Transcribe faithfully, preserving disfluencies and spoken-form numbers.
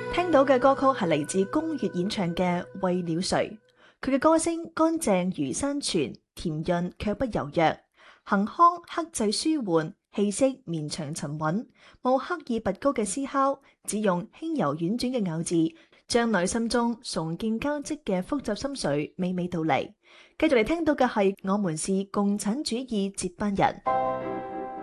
聽到嘅歌曲係嚟自宮越演唱嘅《為了誰》，佢嘅歌聲乾淨如山泉，甜潤卻不柔弱，行腔克制舒緩，氣息綿長沉穩，冇刻意拔高嘅思考，只用輕柔婉轉嘅咬字，將內心中重建交織嘅複雜心緒娓娓道嚟。繼續嚟聽到嘅係我們是共產主義接班人。